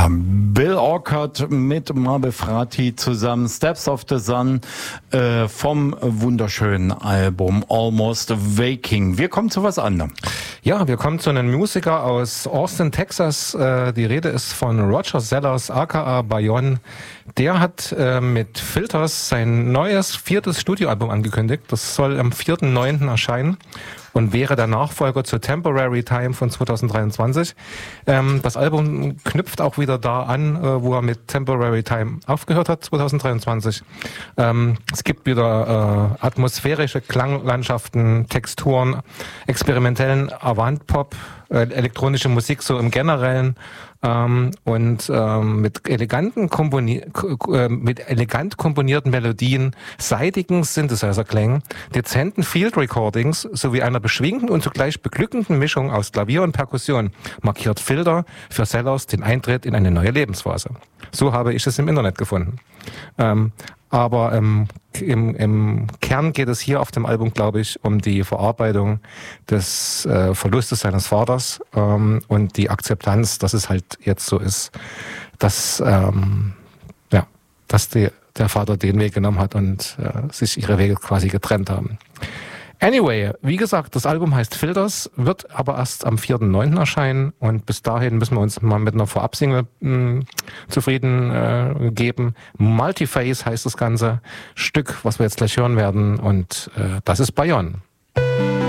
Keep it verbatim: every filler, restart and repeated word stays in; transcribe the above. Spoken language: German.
Ja, Bill Orcutt mit Mabel Frati zusammen, Steps of the Sun äh, vom wunderschönen Album Almost Waking. Wir kommen zu was anderem. Ja, wir kommen zu einem Musiker aus Austin, Texas. Äh, die Rede ist von Roger Sellers, aka Bayon. Der hat äh, mit Filters sein neues viertes Studioalbum angekündigt. Das soll am vierten neunten erscheinen und wäre der Nachfolger zu Temporary Time von zwanzig dreiundzwanzig. Ähm, das Album knüpft auch wieder da an, äh, wo er mit Temporary Time aufgehört hat, zwanzig dreiundzwanzig. Ähm, es gibt wieder äh, atmosphärische Klanglandschaften, Texturen, experimentellen Avant-Pop, äh, elektronische Musik so im Generellen. Ähm, und ähm, mit eleganten Komponi- äh, mit elegant komponierten Melodien, seidigen Synthesizer-Klängen, dezenten Field-Recordings sowie einer beschwingten und zugleich beglückenden Mischung aus Klavier und Perkussion markiert Filter für Sellers den Eintritt in eine neue Lebensphase. So habe ich es im Internet gefunden. Ähm, aber ähm, im, im Kern geht es hier auf dem Album, glaube ich, um die Verarbeitung des äh, Verlustes seines Vaters ähm, und die Akzeptanz, dass es halt jetzt so ist, dass ähm, ja, dass die, der Vater den Weg genommen hat und äh, sich ihre Wege quasi getrennt haben. Anyway, wie gesagt, das Album heißt Filters, wird aber erst am vierten neunten erscheinen und bis dahin müssen wir uns mal mit einer Vorabsingle mh, zufrieden äh, geben. Multiface heißt das ganze Stück, was wir jetzt gleich hören werden und äh, das ist Bayon.